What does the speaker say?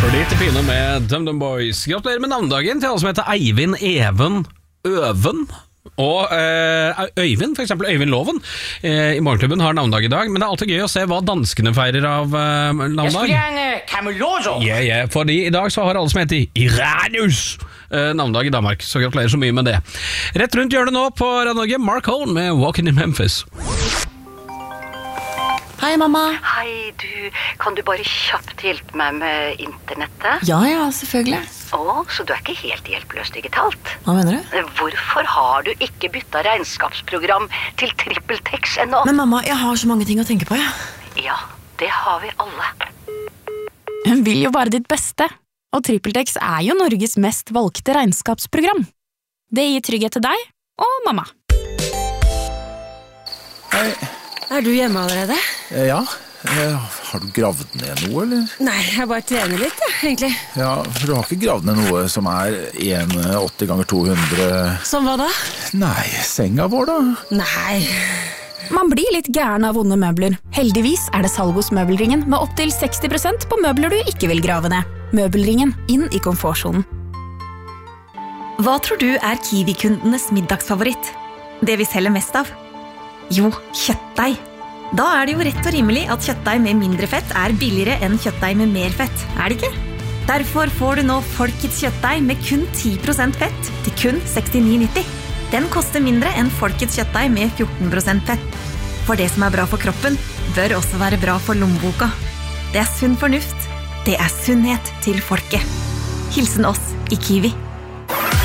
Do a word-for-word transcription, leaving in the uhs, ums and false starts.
Flyt i pine med Dum Dum Boys. Gratulerer med navndagen til alle som heter Eivind, Even, Øven og øh, Øyvind, for eksempel Øyvind Loven eh, i Morgenklubben har navndag i dag. Men det er alltid gøy å se hva danskene feirer av øh, navndag. Jeg skulle gjerne Camelot. Yeah, yeah. Fordi i dag så har alle som heter Iranus øh, navndag i Danmark. Så gratulerer så mye med det. Rett rundt hjørnet nå på Radio Norge, Mark Holm med Walking in Memphis. Hei, mamma. Hei, du. Kan du bare kjapt hjelpe meg med internettet? Ja, ja, selvfølgelig. Å, så du er ikke helt hjelpeløs digitalt? Hva mener du? Hvorfor har du ikke byttet regnskapsprogram til TrippelTex ennå? Men mamma, jeg har så mange ting å tenke på, ja. Ja, det har vi alle. Hun vil jo bare ditt beste, og TrippelTex er jo Norges mest valgte regnskapsprogram. Det gir trygghet til deg og mamma. Hei. Er du hjemme allerede? Ja, har du gravd ned noe, eller? Nei, jeg bare trener litt, ja, egentlig. Ja, for du har ikke gravd ned noe som er en komma åtti ganger to hundre... Som hva da? Nei, senga vår da? Nei. Man blir litt gæren av vonde møbler. Heldigvis er det salg hos Møbelringen med opp til seksti prosent på møbler du ikke vil grave ned. Møbelringen, inn i komfortsonen. Hva tror du er Kiwi-kundenes middagsfavoritt? Det vi selger mest av? Jo, kjøttdeig. Da er det jo rett og rimelig at kjøttdeig med mindre fett er billigere enn kjøttdeig med mer fett, er det ikke? Derfor får du nå Folkets kjøttdeig med kun ti prosent fett til kun sekstini nitti. Den koster mindre enn Folkets kjøttdeig med fjorten prosent fett. For det som er bra for kroppen, bør også være bra for lommeboka. Det er sunn fornuft. Det er sunnhet til folket. Hilsen oss i Kiwi.